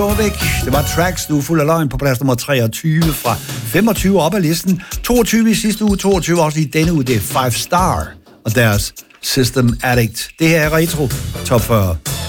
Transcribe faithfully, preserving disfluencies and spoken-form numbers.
Væk. Det var Tracks, du er fuld af løgn på plads nummer treogtyve fra femogtyve op ad listen. toogtyve i sidste uge, toogtyve også i denne uge. Det er Five Star og deres System Addict. Det her er Retro Top fyrre.